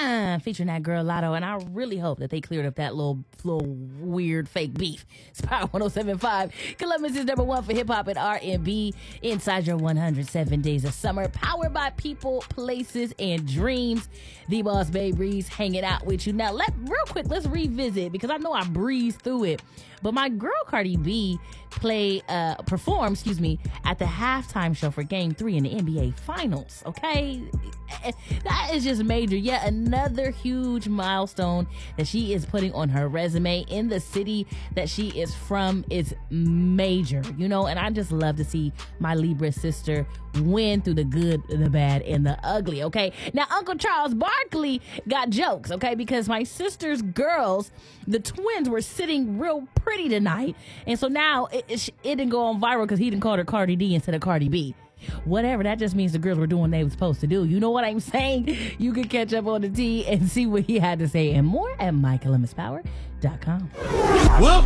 featuring that girl Lotto, and I really hope that they cleared up that little weird fake beef. It's Power 107.5. Columbus is number one for hip hop and R&B. Inside your 107 days of summer, powered by people, places, and dreams. The Boss Babe Breeze hanging out with you. Now, real quick, let's revisit, because I know I breezed through it, but my girl Cardi B performed at the halftime show for Game 3 in the NBA Finals, okay? That is just major. Yet another huge milestone that she is putting on her resume in the city that she is from is major, and I just love to see my Libra sister win through the good, the bad, and the ugly, okay? Now, Uncle Charles Barkley got jokes, okay? Because my sister's girls, the twins, were sitting real pretty tonight. And so now it didn't go on viral because he didn't call her Cardi D instead of Cardi B. Whatever, that just means the girls were doing what they were supposed to do. You know what I'm saying? You can catch up on the T and see what he had to say and more at mycolumbuspower.com.